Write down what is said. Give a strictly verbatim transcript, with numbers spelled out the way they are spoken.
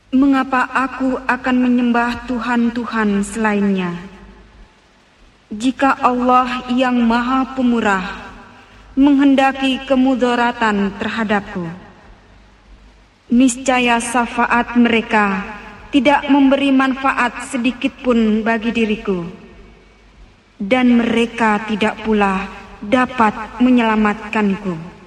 Mengapa aku akan menyembah Tuhan-Tuhan selainnya? Jika Allah yang Maha Pemurah menghendaki kemudaratan terhadapku, niscaya syafaat mereka tidak memberi manfaat sedikit pun bagi diriku, dan mereka tidak pula dapat menyelamatkanku.